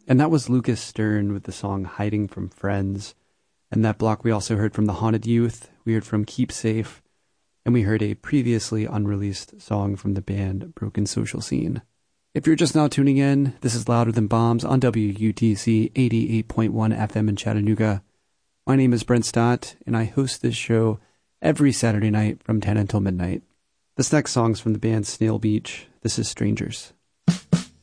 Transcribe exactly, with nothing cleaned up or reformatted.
And that was Lucas Stern with the song Hiding from Friends. And that block we also heard from The Haunted Youth, we heard from Keep Safe, and we heard a previously unreleased song from the band Broken Social Scene. If you're just now tuning in, this is Louder Than Bombs on W U T C eighty-eight point one F M in Chattanooga. My name is Brent Stott, and I host this show every Saturday night from ten until midnight. This next song's from the band Snail Beach. This is Strangers.